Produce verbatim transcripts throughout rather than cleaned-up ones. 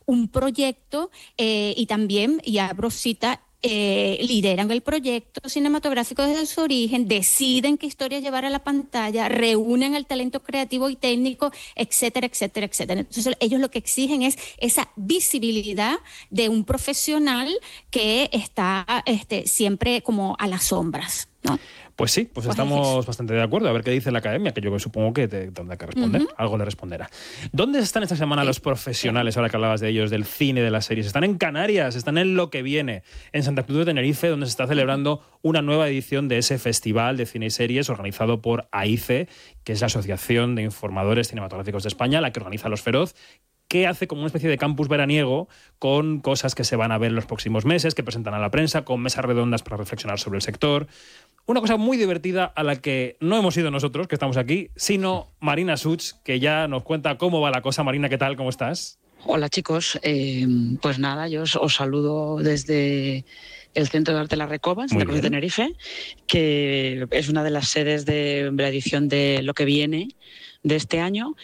un proyecto eh, y también, y abro cita, Eh, lideran el proyecto cinematográfico desde su origen, deciden qué historia llevar a la pantalla, reúnen el talento creativo y técnico, etcétera, etcétera, etcétera. Entonces ellos lo que exigen es esa visibilidad de un profesional que está este, siempre como a las sombras, ¿no? Pues sí, pues, pues estamos es bastante de acuerdo. A ver qué dice la academia, que yo supongo que te tendrá que responder. Uh-huh. Algo le responderá. ¿Dónde están esta semana sí. los profesionales, ahora que hablabas de ellos, del cine, de las series? Están en Canarias, están en Lo que Viene, en Santa Cruz de Tenerife, donde se está celebrando una nueva edición de ese festival de cine y series organizado por A I C E, que es la Asociación de Informadores Cinematográficos de España, la que organiza Los Feroz, que hace como una especie de campus veraniego con cosas que se van a ver en los próximos meses, que presentan a la prensa, con mesas redondas para reflexionar sobre el sector. Una cosa muy divertida a la que no hemos ido nosotros, que estamos aquí, sino Marina Such, que ya nos cuenta cómo va la cosa. Marina, ¿qué tal? ¿Cómo estás? Hola, chicos. Eh, pues nada, yo os, os saludo desde el Centro de Arte La Recoba, en Santa Cruz de Tenerife, que es una de las sedes de la edición de Lo que Viene de este año.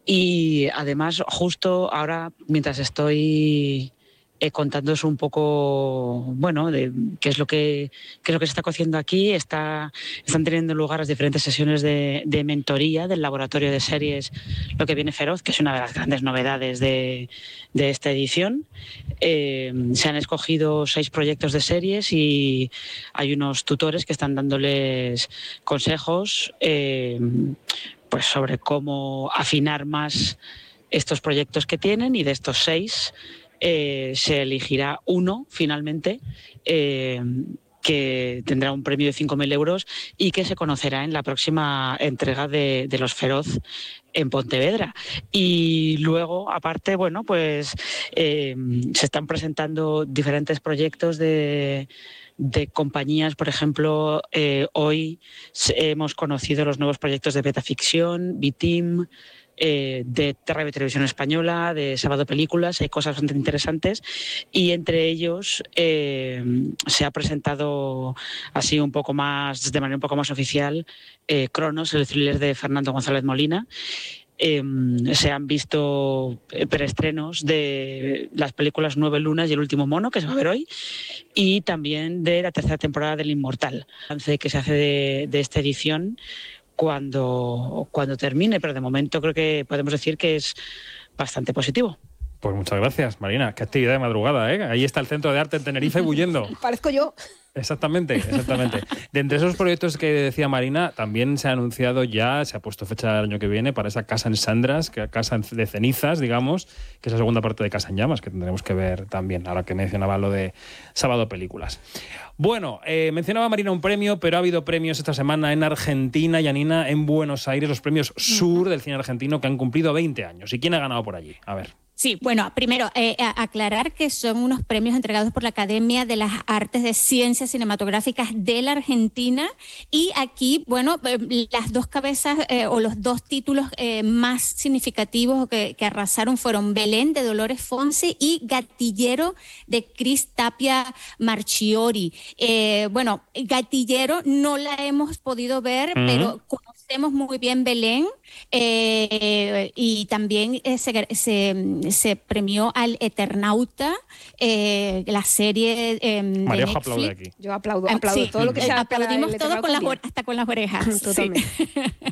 Y además, justo ahora, mientras estoy Eh, contándoos un poco, bueno, de qué es lo que qué es lo que se está cociendo aquí. Está, están teniendo lugar las diferentes sesiones de, de mentoría del laboratorio de series Lo que Viene Feroz, que es una de las grandes novedades de, de esta edición. Eh, se han escogido seis proyectos de series y hay unos tutores que están dándoles consejos eh, pues sobre cómo afinar más estos proyectos que tienen, y de estos seis Eh, se elegirá uno finalmente eh, que tendrá un premio de cinco mil euros y que se conocerá en la próxima entrega de, de Los Feroz en Pontevedra. Y luego, aparte, bueno, pues eh, se están presentando diferentes proyectos de, de compañías. Por ejemplo, eh, hoy hemos conocido los nuevos proyectos de Betaficción, B-Team, Eh, de Terra de Televisión Española, de Sábado Películas. Hay cosas bastante interesantes y entre ellos eh, se ha presentado así un poco más, de manera un poco más oficial, eh, Cronos, el thriller de Fernando González Molina. Eh, se han visto preestrenos de las películas Nueve Lunas y El Último Mono, que se va a ver hoy, y también de la tercera temporada del Inmortal, que se hace de, de esta edición cuando, cuando termine, pero de momento creo que podemos decir que es bastante positivo. Pues muchas gracias, Marina. Qué actividad de madrugada, ¿eh? Ahí está el Centro de Arte en Tenerife bulliendo. Parezco yo. Exactamente, exactamente. De entre esos proyectos que decía Marina, también se ha anunciado ya, se ha puesto fecha del año que viene para esa Casa en Sandras, que Casa de Cenizas, digamos, que es la segunda parte de Casa en Llamas, que tendremos que ver también, ahora que mencionaba lo de Sábado Películas. Bueno, eh, mencionaba Marina un premio, pero ha habido premios esta semana en Argentina, Yanina, en Buenos Aires, los premios Sur del cine argentino, que han cumplido veinte años. ¿Y quién ha ganado por allí? A ver. Sí, bueno, primero, eh, aclarar que son unos premios entregados por la Academia de las Artes de Ciencias Cinematográficas de la Argentina, y aquí, bueno, eh, las dos cabezas eh, o los dos títulos eh, más significativos que, que arrasaron fueron Belén, de Dolores Fonsi, y Gatillero, de Cris Tapia Marchiori. Eh, bueno, Gatillero no la hemos podido ver, uh-huh. pero conocemos muy bien Belén, eh, y también eh, se, se, se premió al Eternauta, eh, la serie eh, de María aplaude aquí. Yo aplaudo, aplaudo sí, todo lo que sea. Aplaudimos todo con las, hasta con las orejas. Totalmente. Sí.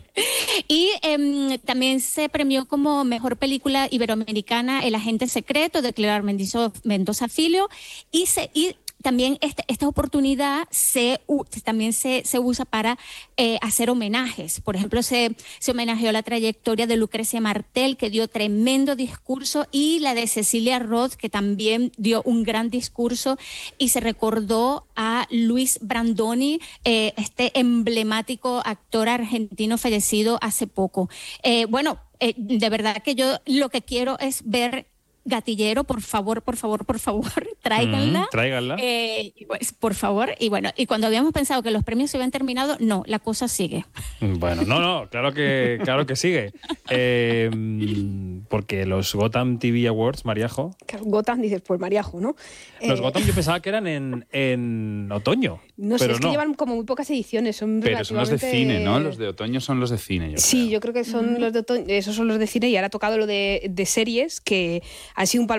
Y eh, también se premió como mejor película iberoamericana El Agente Secreto, de Clara Mendoza, Mendoza Filho, y se... Y también este, esta oportunidad se, uh, también se, se usa para eh, hacer homenajes. Por ejemplo, se, se homenajeó la trayectoria de Lucrecia Martel, que dio tremendo discurso, y la de Cecilia Roth, que también dio un gran discurso, y se recordó a Luis Brandoni, eh, este emblemático actor argentino fallecido hace poco. Eh, bueno, eh, de verdad que yo lo que quiero es ver Gatillero, por favor, por favor, por favor, tráiganla. Mm, tráiganla. Eh, pues, por favor. Y bueno, y cuando habíamos pensado que los premios se habían terminado, no, la cosa sigue. Bueno, no, no, claro que, claro que sigue. Eh, porque los Gotham T V Awards, Mariajo. Gotham, dices, pues Mariajo, ¿no? Los eh, Gotham yo pensaba que eran en, en otoño. No sé, pero es no. que llevan como muy pocas ediciones. Son pero son los de cine, ¿no? Los de otoño son los de cine, yo Sí, creo. yo creo que son mm. los de otoño, esos son los de cine, y ahora ha tocado lo de, de series, que han sido un